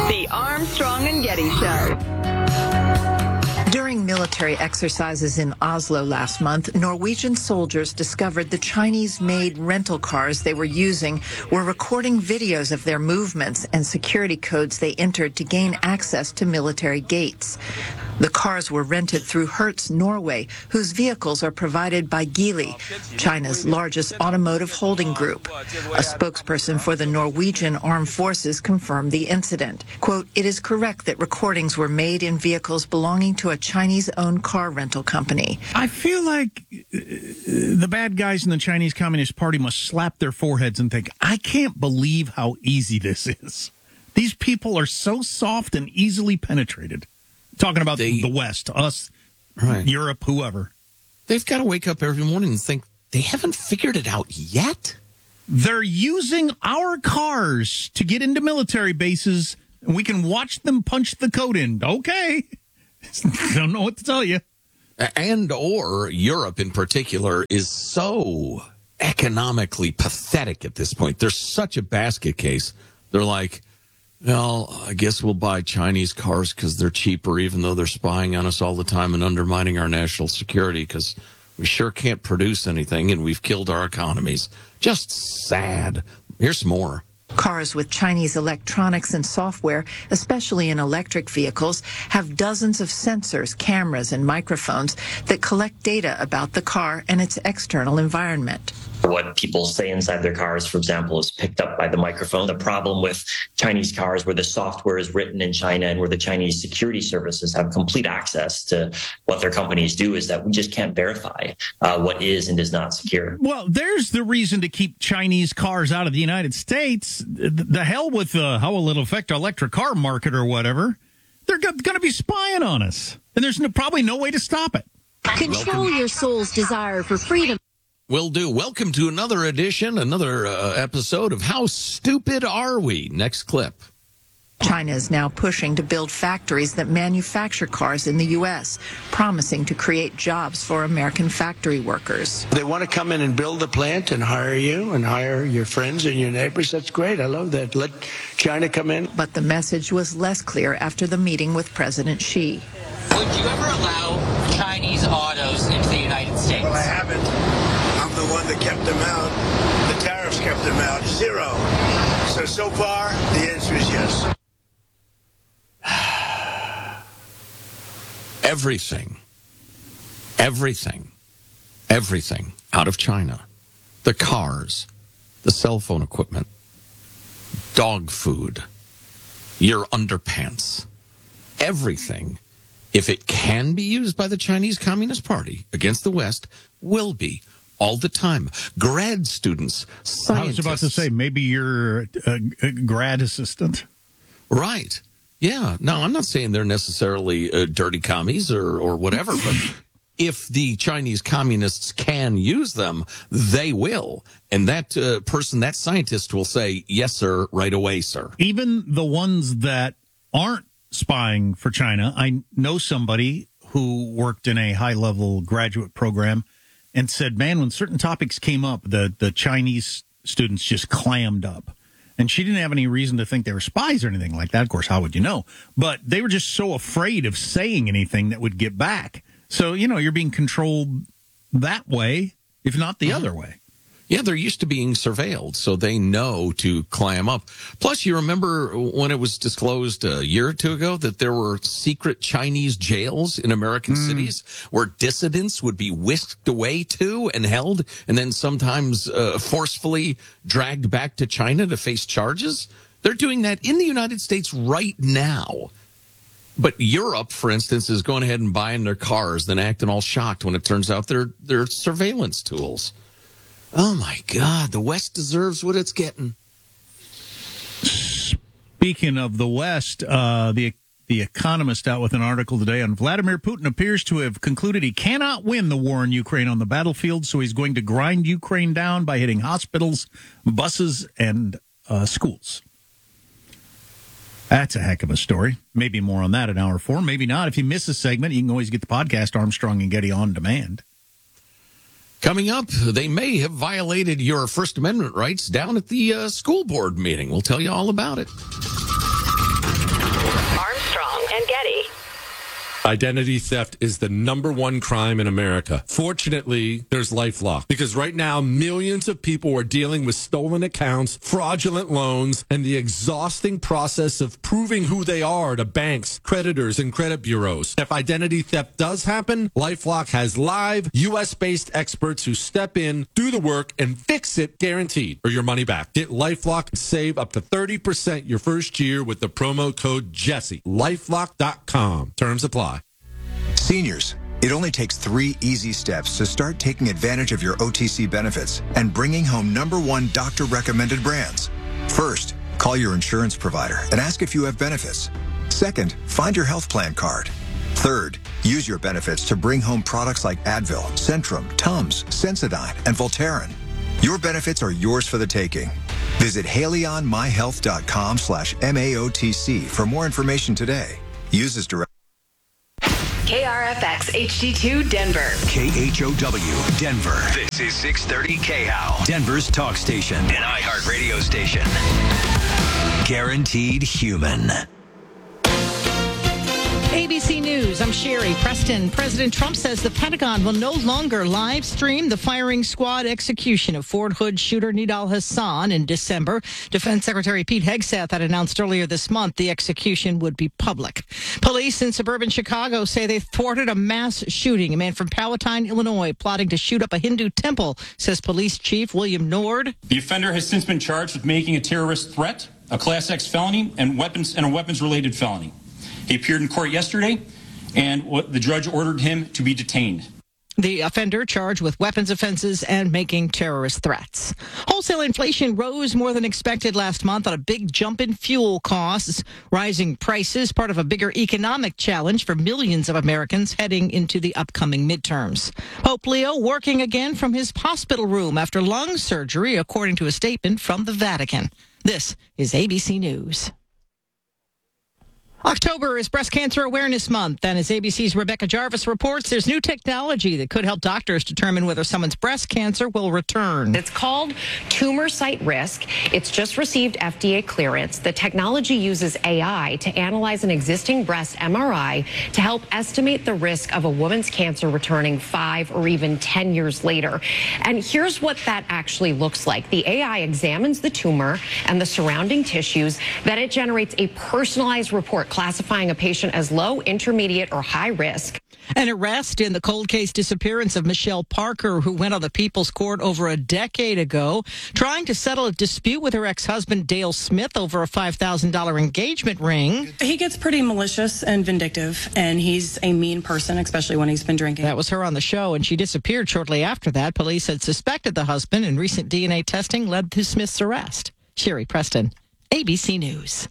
The Armstrong and Getty Show. During military exercises in Oslo last month, Norwegian soldiers discovered the Chinese-made rental cars they were using were recording videos of their movements and security codes they entered to gain access to military gates. The cars were rented through Hertz Norway, whose vehicles are provided by Geely, China's largest automotive holding group. A spokesperson for the Norwegian Armed Forces confirmed the incident. Quote, "It is correct that recordings were made in vehicles belonging to a Chinese-owned car rental company." I feel like the bad guys in the Chinese Communist Party must slap their foreheads and think, I can't believe how easy this is. These people are so soft and easily penetrated. Talking about the West, us, right. Europe, whoever. They've got to wake up every morning and think, they haven't figured it out yet? They're using our cars to get into military bases, and we can watch them punch the code in. Okay. Don't know what to tell you. And or Europe in particular is so economically pathetic at this point. They're such a basket case. They're like, well, I guess we'll buy Chinese cars because they're cheaper, even though they're spying on us all the time and undermining our national security because we sure can't produce anything and we've killed our economies. Just sad. Here's some more. Cars with Chinese electronics and software, especially in electric vehicles, have dozens of sensors, cameras, and microphones that collect data about the car and its external environment. What people say inside their cars, for example, is picked up by the microphone. The problem with Chinese cars where the software is written in China and where the Chinese security services have complete access to what their companies do is that we just can't verify what is and is not secure. Well, there's the reason to keep Chinese cars out of the United States. The hell with how will it affect our electric car market or whatever. They're going to be spying on us. And there's probably no way to stop it. Control your soul's desire for freedom. Will do. Welcome to another edition, another episode of How Stupid Are We? Next clip. China is now pushing to build factories that manufacture cars in the U.S., promising to create jobs for American factory workers. They want to come in and build a plant and hire you and hire your friends and your neighbors. That's great. I love that. Let China come in. But the message was less clear after the meeting with President Xi. Would you ever allow Chinese autos into the United States? Well, I haven't. I'm the one that kept them out. The tariffs kept them out. Zero. So far, the answer is yes. Everything out of China. The cars, the cell phone equipment, dog food, your underpants, everything, if it can be used by the Chinese Communist Party against the West, will be all the time. Grad students, scientists. I was about to say, maybe you're a grad assistant. Right. Yeah. No, I'm not saying they're necessarily dirty commies or whatever, but if the Chinese communists can use them, they will. And that person, that scientist will say, yes, sir, right away, sir. Even the ones that aren't spying for China, I know somebody who worked in a high-level graduate program and said, man, when certain topics came up, the Chinese students just clammed up. And she didn't have any reason to think they were spies or anything like that. Of course, how would you know? But they were just so afraid of saying anything that would get back. So, you're being controlled that way, if not the other way. Yeah, they're used to being surveilled, so they know to clam up. Plus, you remember when it was disclosed a year or two ago that there were secret Chinese jails in American cities where dissidents would be whisked away to and held and then sometimes forcefully dragged back to China to face charges? They're doing that in the United States right now. But Europe, for instance, is going ahead and buying their cars, then acting all shocked when it turns out they're surveillance tools. Oh, my God. The West deserves what it's getting. Speaking of the West, the Economist out with an article today on Vladimir Putin appears to have concluded he cannot win the war in Ukraine on the battlefield, so he's going to grind Ukraine down by hitting hospitals, buses, and schools. That's a heck of a story. Maybe more on that at hour 4. Maybe not. If you miss a segment, you can always get the podcast Armstrong and Getty on demand. Coming up, they may have violated your First Amendment rights down at the school board meeting. We'll tell you all about it. Identity theft is the number one crime in America. Fortunately, there's LifeLock, because right now millions of people are dealing with stolen accounts, fraudulent loans, and the exhausting process of proving who they are to banks, creditors, and credit bureaus. If identity theft does happen, LifeLock has live, U.S.-based experts who step in, do the work, and fix it guaranteed, or your money back. Get LifeLock and save up to 30% your first year with the promo code Jesse. LifeLock.com. Terms apply. Seniors, it only takes 3 easy steps to start taking advantage of your OTC benefits and bringing home #1 doctor-recommended brands. First, call your insurance provider and ask if you have benefits. Second, find your health plan card. Third, use your benefits to bring home products like Advil, Centrum, Tums, Sensodyne, and Voltaren. Your benefits are yours for the taking. Visit HaleyOnMyHealth.com/MAOTC for more information today. Use as direct. KRFX HD2 Denver. KHOW Denver. This is 630 KHOW, Denver's talk station, an iHeartRadio station. Guaranteed human. ABC News, I'm Sherry Preston. President Trump says the Pentagon will no longer live stream the firing squad execution of Fort Hood shooter Nidal Hasan in December. Defense Secretary Pete Hegseth had announced earlier this month the execution would be public. Police in suburban Chicago say they thwarted a mass shooting. A man from Palatine, Illinois, plotting to shoot up a Hindu temple, says Police Chief William Nord. The offender has since been charged with making a terrorist threat, a Class X felony, and a weapons-related felony. He appeared in court yesterday, and the judge ordered him to be detained. The offender charged with weapons offenses and making terrorist threats. Wholesale inflation rose more than expected last month on a big jump in fuel costs. Rising prices, part of a bigger economic challenge for millions of Americans heading into the upcoming midterms. Pope Leo working again from his hospital room after lung surgery, according to a statement from the Vatican. This is ABC News. October is Breast Cancer Awareness Month, and as ABC's Rebecca Jarvis reports, there's new technology that could help doctors determine whether someone's breast cancer will return. It's called Tumor Site Risk. It's just received FDA clearance. The technology uses AI to analyze an existing breast MRI to help estimate the risk of a woman's cancer returning 5 or even 10 years later. And here's what that actually looks like. The AI examines the tumor and the surrounding tissues. Then it generates a personalized report classifying a patient as low, intermediate, or high risk. An arrest in the cold case disappearance of Michelle Parker, who went on the People's Court over a decade ago, trying to settle a dispute with her ex-husband Dale Smith over a $5,000 engagement ring. He gets pretty malicious and vindictive, and he's a mean person, especially when he's been drinking. That was her on the show, and she disappeared shortly after that. Police had suspected the husband, and recent DNA testing led to Smith's arrest. Sherry Preston, ABC News.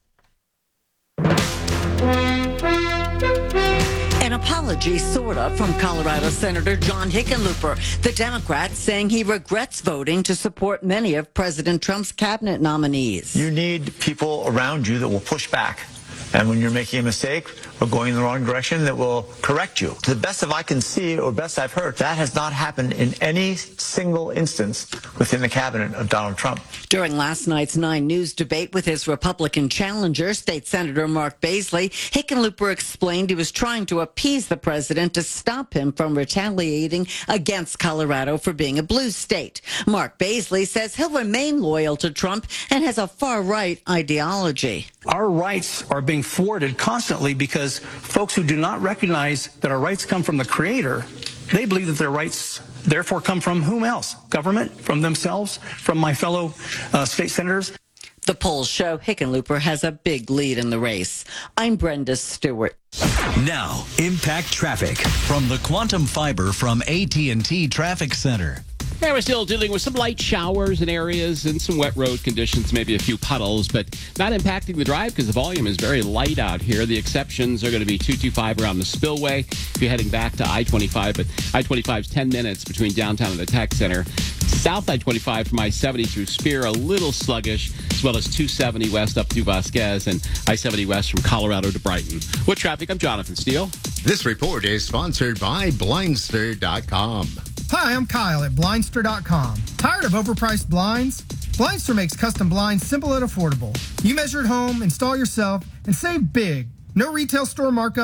An apology, sort of, from Colorado Senator John Hickenlooper, the Democrat, saying he regrets voting to support many of President Trump's cabinet nominees. You need people around you that will push back. And when you're making a mistake or going in the wrong direction, that will correct you. To the best of I can see, or best I've heard, that has not happened in any single instance within the cabinet of Donald Trump. During last night's 9 News debate with his Republican challenger, State Senator Mark Baisley, Hickenlooper explained he was trying to appease the president to stop him from retaliating against Colorado for being a blue state. Mark Baisley says he'll remain loyal to Trump and has a far-right ideology. Our rights are being thwarted constantly because folks who do not recognize that our rights come from the Creator, they believe that their rights therefore come from whom else? Government, from themselves, from my fellow state senators. The polls show Hickenlooper has a big lead in the race. I'm Brenda Stewart. Now, Impact Traffic from the Quantum Fiber from AT&T Traffic Center. Yeah, we're still dealing with some light showers in areas and some wet road conditions, maybe a few puddles, but not impacting the drive because the volume is very light out here. The exceptions are going to be 225 around the Spillway if you're heading back to I-25, but I-25 is 10 minutes between downtown and the Tech Center. South I-25 from I-70 through Spear, a little sluggish, as well as 270 west up through Vasquez and I-70 west from Colorado to Brighton. With traffic, I'm Jonathan Steele. This report is sponsored by Blindster.com. Hi, I'm Kyle at Blindster.com. Tired of overpriced blinds? Blindster makes custom blinds simple and affordable. You measure at home, install yourself, and save big. No retail store markups,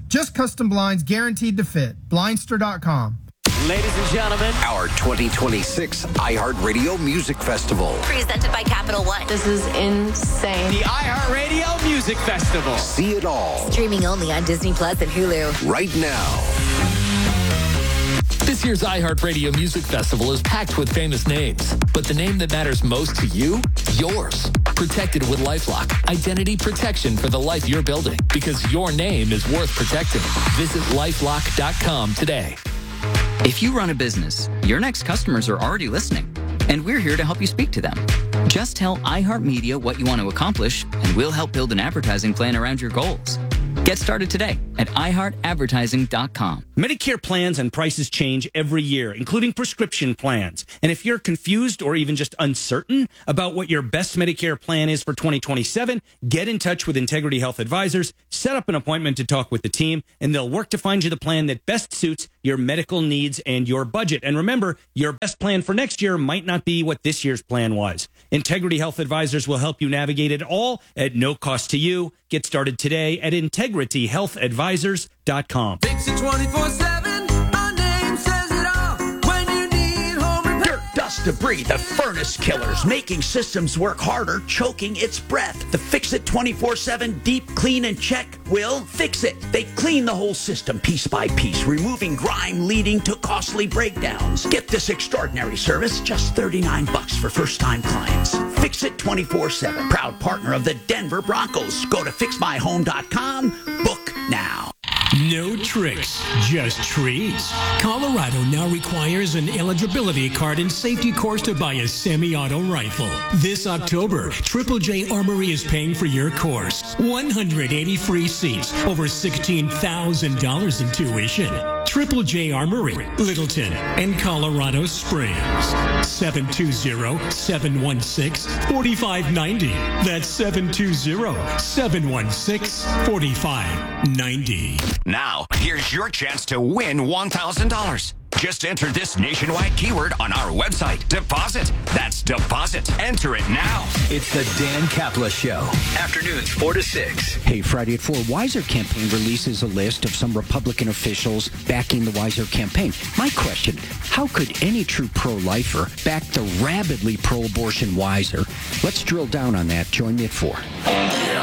Just custom blinds guaranteed to fit. Blindster.com. Ladies and gentlemen, our 2026 iHeartRadio Music Festival. Presented by Capital One. This is insane. The iHeartRadio Music Festival. See it all. Streaming only on Disney Plus and Hulu. Right now. This year's iHeartRadio Music Festival is packed with famous names, but the name that matters most to you? Yours. Protected with LifeLock. Identity protection for the life you're building, because your name is worth protecting. Visit LifeLock.com today. If you run a business, your next customers are already listening, and we're here to help you speak to them. Just tell iHeartMedia what you want to accomplish, and we'll help build an advertising plan around your goals. Get started today at iHeartAdvertising.com. Medicare plans and prices change every year, including prescription plans. And if you're confused or even just uncertain about what your best Medicare plan is for 2027, get in touch with Integrity Health Advisors, set up an appointment to talk with the team, and they'll work to find you the plan that best suits your medical needs and your budget. And remember, your best plan for next year might not be what this year's plan was. Integrity Health Advisors will help you navigate it all at no cost to you. Get started today at integrityhealthadvisors.com. Fix it 24/7. Our name says it all. When you need home repair. Dirt, dust, debris, the furnace killers, making systems work harder, choking its breath. The Fix It 24/7 Deep Clean and Check will fix it. They clean the whole system piece by piece, removing grime leading to costly breakdowns. Get this extraordinary service, just $39 for first-time clients. Fix It 24/7, proud partner of the Denver Broncos. Go to fixmyhome.com. Book now. No tricks, just treats. Colorado now requires an eligibility card and safety course to buy a semi-auto rifle. This October, Triple J Armory is paying for your course. 180 free seats, over $16,000 in tuition. Triple J Armory, Littleton, and Colorado Springs. 720-716-4590. That's 720-716-4590. Now, here's your chance to win $1,000. Just enter this nationwide keyword on our website. Deposit. That's deposit. Enter it now. It's the Dan Kapla Show. Afternoons 4 to 6. Hey, Friday at 4, Weiser campaign releases a list of some Republican officials backing the Weiser campaign. My question, how could any true pro-lifer back the rabidly pro-abortion Weiser? Let's drill down on that. Join me at 4.